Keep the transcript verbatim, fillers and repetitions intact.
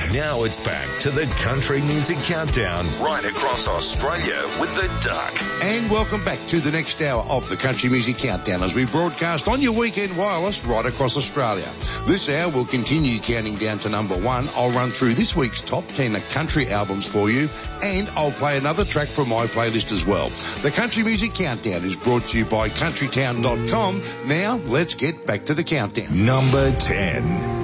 Now it's back to the Country Music Countdown right across Australia with the Duck. And welcome back to the next hour of the Country Music Countdown as we broadcast on your weekend wireless right across Australia. This hour will continue counting down to number one. I'll run through this week's top ten country albums for you, and I'll play another track from my playlist as well. The Country Music Countdown is brought to you by country town dot com. Now, let's get back to the countdown. Number ten.